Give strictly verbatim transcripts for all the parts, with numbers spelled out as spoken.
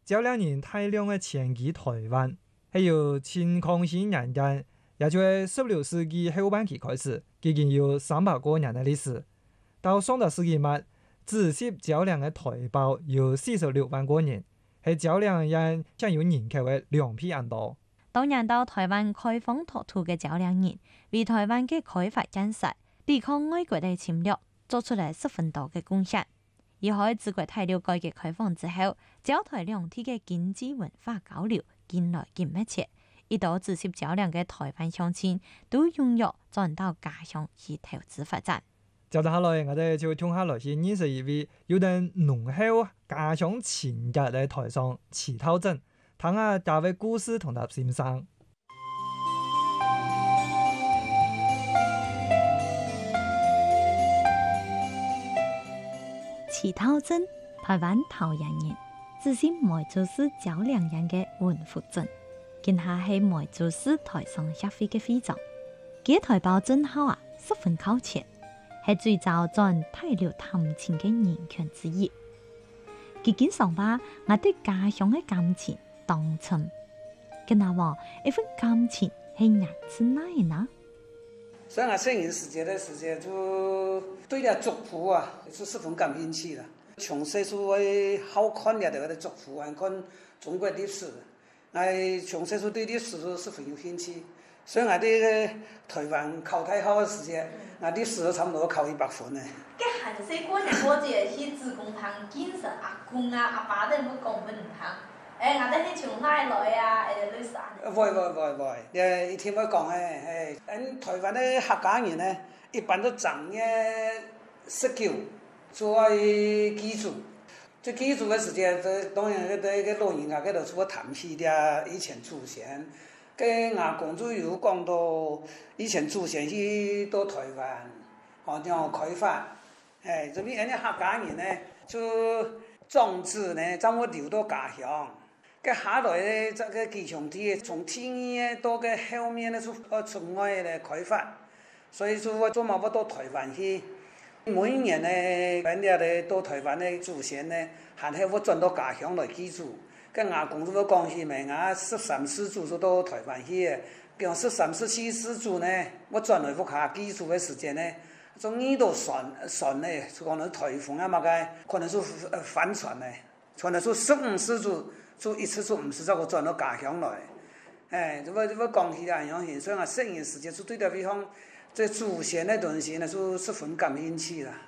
招兩人大量嘅遷居台灣，係由清康熙年間，也就係十六世紀後半期開始，已經有三百多年嘅歷史。到上個世紀末，直接招兩嘅台胞有四十六萬多人，係招兩人將有人口嘅兩倍咁多。 當年到台灣開荒拓土嘅招兩人，為台灣嘅開發建設、抵抗外國嘅侵略，做出嚟十分多嘅貢獻。而喺自國大陸改革開放之後，招台兩地嘅經濟文化交流越來越密切，一度直接招兩嘅台灣鄉親都踴躍轉到家鄉去投資發展。 接下來，我哋就聽下來先認識一位有啲濃厚家鄉情結嘅台商齊頭珍，聽下大位故事同他欣賞。 齊頭珍，台灣桃園人，自是梅州市招兩人嘅文福鎮，今下係梅州市台商協會嘅會長。佢台胞證號啊，十分靠前，係最早轉大陸探親嘅人權之一。佢經常話：我對家鄉嘅感情當真。跟他話：一份感情係源自哪呢？ 所以我攝影時間的時間就對啲族譜啊，是十分感興趣的。從細數我好看嘅嗰啲族譜啊，看中國歷史，我從細數對歷史都十分有興趣。所以我啲台灣考太考嘅時間，我歷史都差唔多考一百分咧。 嘅寒細過年過節去子宮堂見神阿公啊阿爸都冇講唔通。誒，我哋去從奶來啊，誒類似啊。 會會會會，誒一聽我講誒，誒，台灣啲客家人咧，一般都長嘅十九做愛記住，做記住嘅時間，當然嗰啲嘅老人家嗰度做談起啲以前祖先，跟阿公就有講到以前祖先去到台灣，哦點樣開發，誒，這邊啲客家人咧，就種子咧，將我留到家鄉。嘅下來咧，這個基場地從天嘅到嘅後面咧，就呃從外嚟開發，所以說我做乜不到台灣去，每一年咧，人哋咧到台灣嘅祖先咧，還係我轉到家鄉來居住。跟阿公都講起咪，我十三世祖就到台灣去嘅，跟十三十四世祖呢，我轉來屋下居住嘅時間呢，從呢度船船咧，就講到颱風啊嘛嘅，可能是帆船咧，可能是十五世祖。做一次做唔是，就我轉到家鄉來，誒，咁咁講起嚟樣嘢，所以我攝影時間就對啲地方，即祖先嘅東西呢，就十分感興趣啦。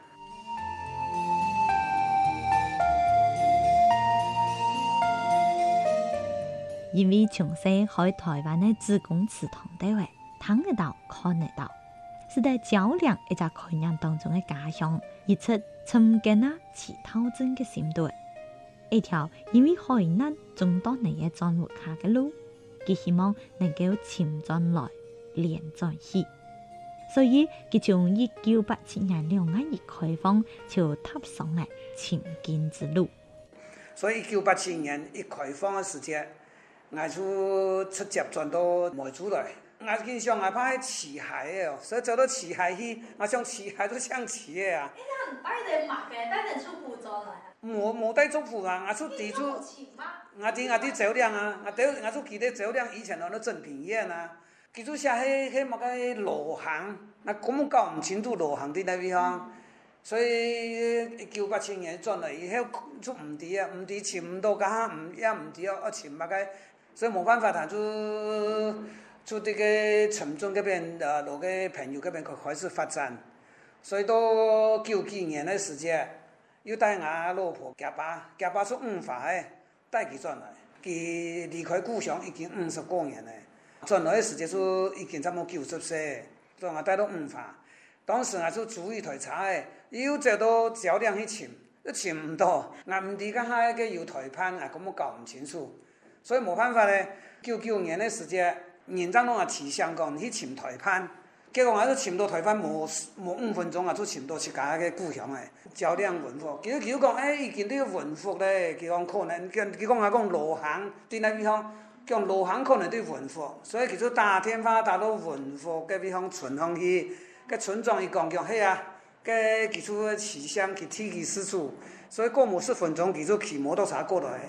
因為從細喺台灣嘅子宮祠堂地位，睇得到看得到，是在招兩一隻概念當中嘅家鄉，一出尋根啊齊頭珍嘅心對。一條因為海難中多年嘅鑽活下嘅路，佢希望能夠潛進來連在去，所以佢從一九八七年兩岸一開放就踏上了潛建之路。 所以一九八七年一開放嘅時間，我就直接轉到梅州來。我見上我怕係辭海嘅，所以走到辭海去，我想辭海都想辭嘅啊。 你睇唔帶定墨嘅，帶定出庫咗來。 冇冇帶族譜啊！我出地主，我啲我啲酒店啊，我啲我出記得酒店以前嗰啲正品宴啊，記住寫喺喺乜嘅羅行，我咁搞唔清楚羅行啲地方，所以一九八七年轉嚟以後就唔掂啊，唔掂潛唔到家，唔也唔掂啊，潛乜嘅，所以冇辦法，他就就啲嘅沉重嗰邊啊，攞嘅朋友嗰邊佢開始發展，所以到九幾年嘅時間。要帶我老婆家爸，家爸做五法嘅，帶佢轉來。佢離開故鄉已經五十多年咧，轉來嘅時間就已經差唔多九十歲，所以我帶到五法。當時我就煮一台菜，要走到招兩去潛，都潛唔到。我唔知家下嘅要台攀，我咁我搞唔清楚，所以冇辦法咧。九九年嘅時間，年長攏我去香港去潛台攀。結果我都潛到台灣冇冇五分鐘啊，就潛到自家嘅故鄉誒，招兩文福。佢佢講誒，已經都要文福咧，佢講可能，佢佢講我講羅行對那地方，講羅行可能對文福，所以佢就打電話打到文福嘅地方村上去，個村長伊講講係啊，個佢就起鄉去提起事主，所以過冇十分鐘，佢就騎摩托車過來。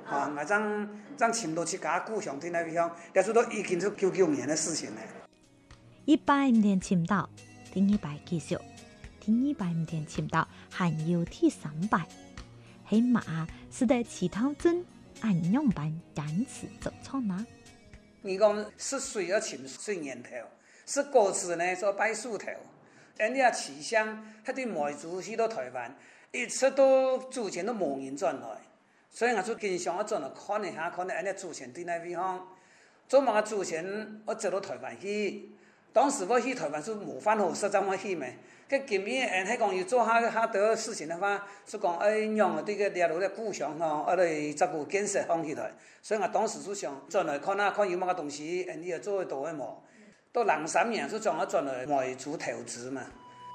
啊，我將將遷到自家故鄉的那地方，那時都已經是九九年的事情了。 一百年遷到，第二擺繼續，第二百年遷到，還有第三擺，起碼是在乞討鎮按樣辦堅持做錯啦。 你講是水要침水源頭，是果子呢做擺樹頭，人家起鄉，他對梅州去到台灣，一直都之前都冇人轉來，所以我就經常我轉來看一下，看人家之前對那地方，做乜嘅之前我走到台灣去。當時我去台灣是冇飯好食，怎麼去咩？佢今年人喺講要做下下多事情的話，是講誒讓我對個列入咧故鄉吼，我哋照顧建設放起來。所以我當時就想轉來看下，看有乜個東西，人哋要做得到嘅冇。到零三年就將我轉來梅州投資嘛。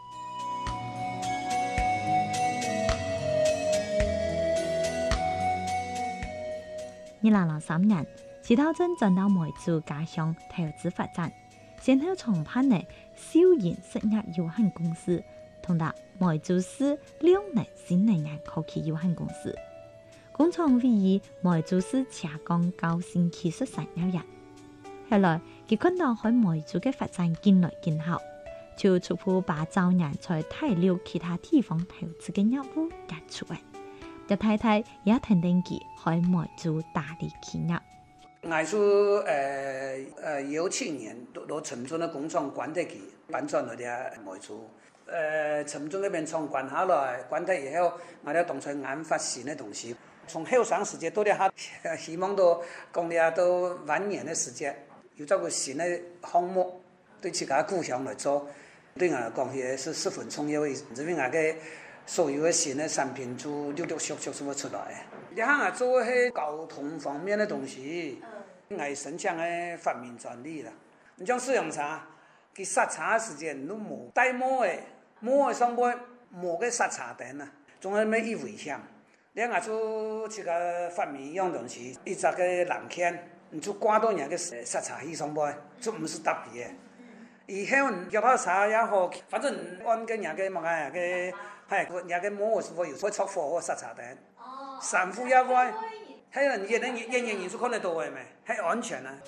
二零零三年，乞討鎮轉到梅州家鄉投資發展。先後創辦嘅少年實業有限公司，同埋梅州市兩年新能源科技有限公司，工廠位於梅州市斜江高新技術產業園。後來佢看到喺梅州嘅發展見來見效，就逐步把早年在大陸其他地方投資嘅業務結出嚟。一太太也肯定佢喺梅州大力企業。 我是呃呃有七年到到陳村的工廠關得去，搬轉來啲梅州。呃陳村嗰邊廠關下來，關得以後，我哋當初研發新的東西。從後生時間到啲下，希望到講啲到晚年的時間，有咗個新的項目，對自家故鄉來做，對我嚟講係是十分重要嘅，因為我嘅所有嘅新的產品就陸陸續續咁樣出來。你看我做係交通方面的東西，我申請嘅發明專利啦。你像攝用茶，佢剎茶嘅時間都冇帶膜嘅，膜嘅上邊冇嘅剎茶燈啊，仲有咩異危險？你看我做這個發明一樣東西，一隻嘅藍片，你就掛到人嘅剎茶器上邊，就唔是特別嘅。以後腳泡茶也好，反正按個人嘅乜嘢嘅，係人嘅膜是否有會出貨或剎茶燈。散戶也會，係人人人人人人都看得到嘅咩？係安全啊！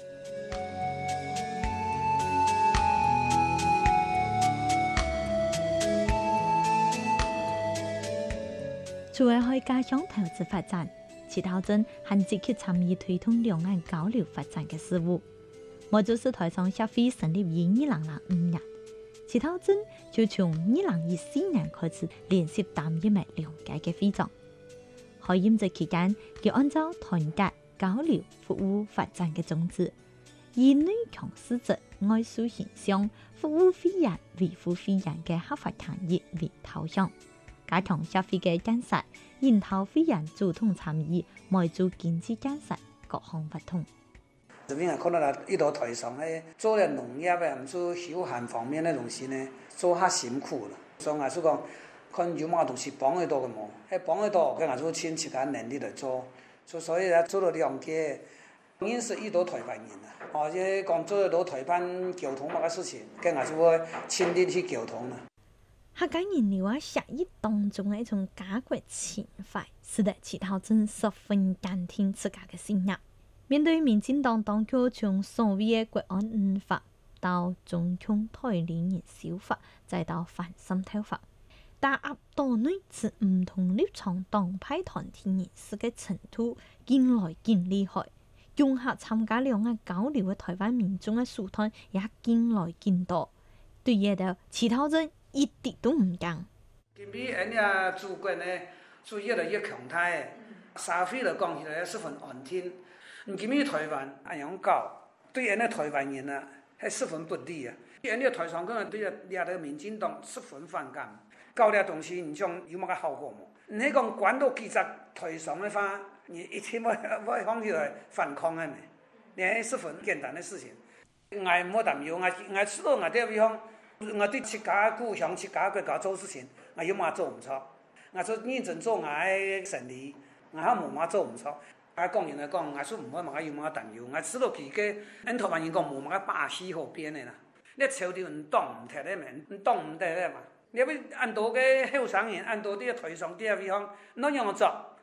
除咗喺家鄉投資發展，乞討鎮還積極參與推動兩岸交流發展嘅事務。梅州市台商協會成立於二零零五年，乞討鎮就從二零一四年開始連續擔任埋兩屆嘅會長。喺任職期間，佢按照團結、交流、服務、發展嘅宗旨，以女強勢質、愛樹形象、服務會員、維護會員嘅合法權益為導向，加強社會嘅建設，引導會員主動參與梅州經濟建設各項活動。 這邊啊，看到啦，呢度台上咧做咧農業嘅，唔做休閒方面嘅東西呢，做下辛苦啦。所以我所講。看有乜東西幫得到嘅冇，喺幫得到，佢我就盡自家能力嚟做，所以咧做到兩屆，已經是遇到台灣人啦。或者講做得到台灣交通乜嘅事情，佢我就會親力去交通啦。 客家人聊啊，協議當中嘅一種家國情懷，使得乞討鎮十分堅定自家嘅信仰。面對民進黨當局從所謂嘅國安五法到中共台領人修法，再到反滲透法。打壓島內持唔同立場黨派團體人士嘅程度，見來見厲害。融合參加兩岸交流嘅台灣民眾嘅數團也見來見多。對嘢到乞討鎮一啲都唔驚。 今比人家祖國呢，就越來越強大，社會嚟講起來十分安定。你今比台灣咁樣搞，對人家台灣人啊係十分不利啊。人家台上可能對亞洲民進黨十分反感。搞啲東西，你講有乜個效果冇？你講管到幾隻台上嘅話，你一天我我放起來反抗嘅咩？你係十分簡單嘅事情。我唔好擔憂，我我知道我啲地方，我對自家故鄉、自家國家做事情，我有乜做唔錯？我做認真做我嘅生意，我冇乜做唔錯。我講人嚟講，我說唔好乜有乜擔憂，我知道佢嘅，人台灣人講冇乜把戲好變嘅啦。你潮條唔當唔踢咧咩？唔當唔得咧嘛？你要按到嘅後生人，按到啲台上啲地方，哪樣做？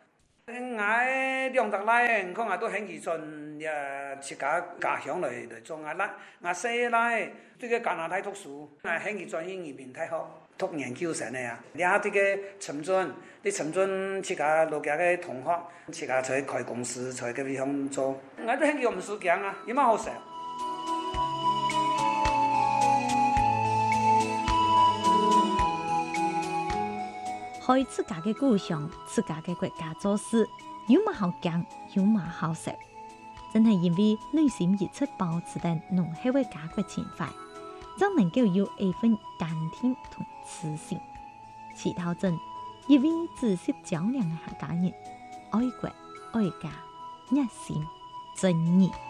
我兩達來，可能都很自信，也自家家鄉來來做。我來我細來，這個加拿大讀書，我很自信移民太好，讀研究生的呀。然後這個陳俊，你陳俊自家老家嘅同學，自家在開公司，在嗰地方做，我都很叫唔輸強啊，有乜好食？ 為自家嘅故鄉、自家嘅國家做事，有乜好講，有乜好食，真係因為內心一直保持得濃厚嘅家國情懷，就能夠有一份甘甜同自信。祈禱鎮一位知識較量嘅客家人，愛國愛家，熱心正義。